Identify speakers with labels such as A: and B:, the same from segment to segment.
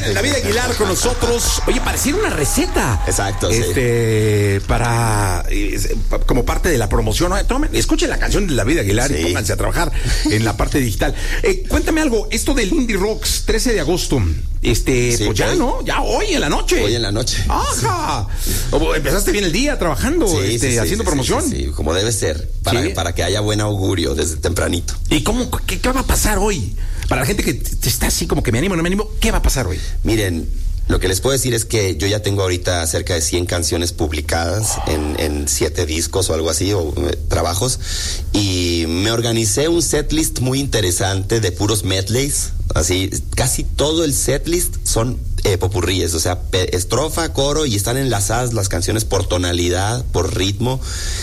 A: David Aguilar con nosotros. Oye, pareciera una receta.
B: Exacto, sí.
A: Para como parte de la promoción. Tomen, escuchen la canción de David Aguilar y pónganse a trabajar en la parte digital. Cuéntame algo, esto del Indie Rocks, 13 de agosto. Pues ya, hoy, ¿no? Ya hoy en la noche.
B: Hoy en la noche.
A: ¡Ajá! Empezaste bien el día trabajando, haciendo promoción.
B: Sí, como debe ser, para que haya buen augurio desde tempranito.
A: ¿Y qué va a pasar hoy? Para la gente que está así como que me animo o no me animo, ¿qué va a pasar hoy?
B: Miren, lo que les puedo decir es que yo ya tengo ahorita cerca de 100 canciones publicadas en 7 discos o algo así, o trabajos, y me organicé un setlist muy interesante de puros medleys, así, casi todo el setlist son popurríes, o sea, estrofa, coro, y están enlazadas las canciones por tonalidad, por ritmo,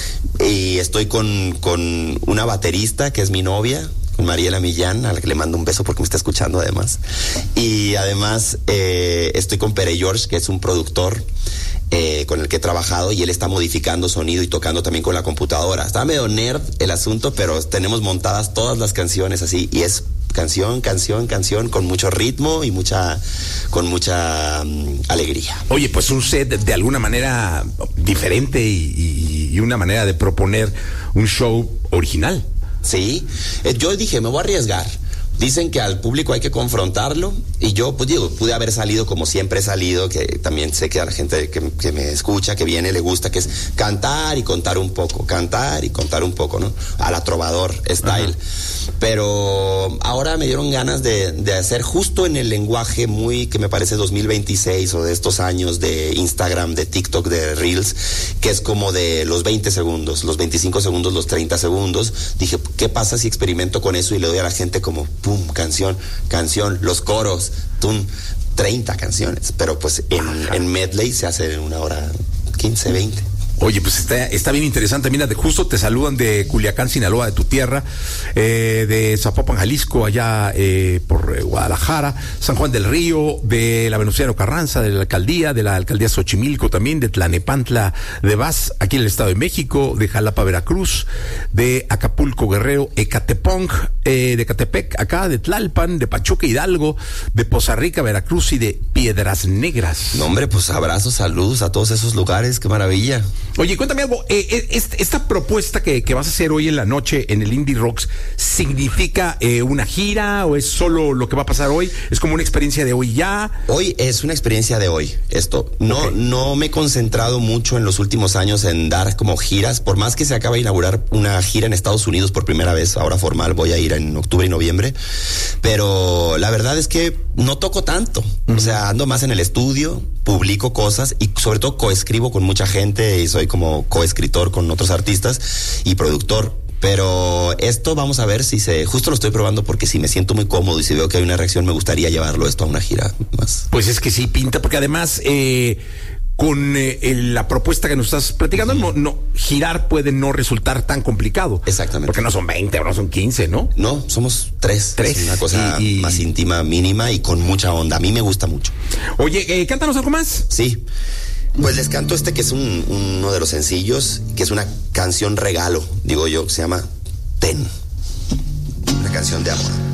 B: y estoy con una baterista que es mi novia, Mariela Millán, a la que le mando un beso porque me está escuchando además. Y además estoy con Pere George, que es un productor con el que he trabajado, y él está modificando sonido y tocando también con la computadora. Está medio nerd el asunto, pero tenemos montadas todas las canciones así, y es canción, con mucho ritmo y con mucha alegría.
A: Oye, pues un set de alguna manera diferente y una manera de proponer un show original.
B: Sí, yo dije, me voy a arriesgar. Dicen que al público hay que confrontarlo, y yo, pues digo, pude haber salido como siempre he salido, que también sé que a la gente que me escucha, que viene, le gusta, que es cantar y contar un poco, ¿no? A la Trovador style. Ajá. Pero ahora me dieron ganas de hacer justo en el lenguaje muy, que me parece 2026 o de estos años de Instagram, de TikTok, de Reels, que es como de los 20 segundos, los 25 segundos, los 30 segundos. Dije, ¿qué pasa si experimento con eso y le doy a la gente como pum, canción, los coros, 30 canciones, pero pues en medley se hace en 1 hora 15, 20.
A: Oye, pues está bien interesante. Mira, justo te saludan de Culiacán, Sinaloa, de tu tierra, de Zapopan, Jalisco, allá por Guadalajara, San Juan del Río, de la Venustiano Carranza, de la alcaldía Xochimilco también, de Tlanepantla de Vaz, aquí en el Estado de México, de Jalapa, Veracruz, de Acapulco, Guerrero, Ecatepec, de Catepec, acá, de Tlalpan, de Pachuca, Hidalgo, de Poza Rica, Veracruz y de Piedras Negras.
B: No, hombre, pues abrazos, saludos a todos esos lugares, qué maravilla.
A: Oye, cuéntame algo, esta propuesta que vas a hacer hoy en la noche en el Indie Rocks, ¿significa una gira o es solo lo que va a pasar hoy? ¿Es como una experiencia de hoy ya?
B: Hoy es una experiencia de hoy, no me he concentrado mucho en los últimos años en dar como giras, por más que se acaba de inaugurar una gira en Estados Unidos por primera vez, ahora formal, voy a ir en octubre y noviembre, pero la verdad es que no toco tanto, o sea, ando más en el estudio, publico cosas y sobre todo coescribo con mucha gente y soy como coescritor con otros artistas y productor. Pero esto vamos a ver justo lo estoy probando porque si me siento muy cómodo y si veo que hay una reacción, me gustaría llevarlo esto a una gira más.
A: Pues es que sí pinta, porque además con la propuesta que nos estás platicando, no girar puede no resultar tan complicado.
B: Exactamente.
A: Porque no son 20 o no son 15, ¿no?
B: No, somos 3. Es una cosa más íntima, mínima y con mucha onda. A mí me gusta mucho.
A: Oye, cántanos algo más.
B: Sí. Pues les canto que es uno de los sencillos, que es una canción regalo, digo yo, que se llama Ten. Una canción de amor.